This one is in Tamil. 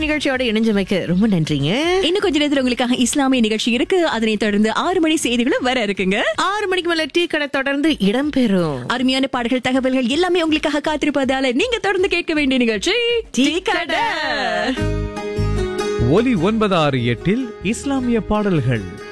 நிகழ்ச்சியோட இணைஞ்சமைக்கு ரொம்ப நன்றிங்க. இன்னும் கொஞ்ச நேரத்துல உங்களுக்காக இஸ்லாமிய நிகழ்ச்சி இருக்கு. அதனை தொடர்ந்து 6 மணி செய்திகளும் வர இருக்குங்க. 6 மணிக்கு மேல டீ கடை தொடர்ந்து இடம்பெறும். அருமையான பாடல்கள், தகவல்கள் எல்லாமே உங்களுக்காக காத்திருப்பதால நீங்க தொடர்ந்து கேட்க வேண்டிய நிகழ்ச்சி டீ கடை. ஒலி 968 இஸ்லாமிய பாடல்கள்.